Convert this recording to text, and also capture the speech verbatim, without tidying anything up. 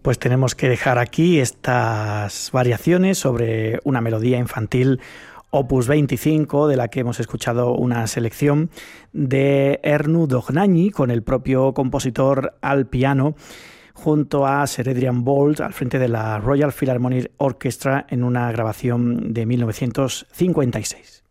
Pues tenemos que dejar aquí estas variaciones sobre una melodía infantil opus veinticinco, de la que hemos escuchado una selección de Erno Dohnányi, con el propio compositor al piano, junto a Sir Adrian Boult al frente de la Royal Philharmonic Orchestra en una grabación de mil novecientos cincuenta y seis.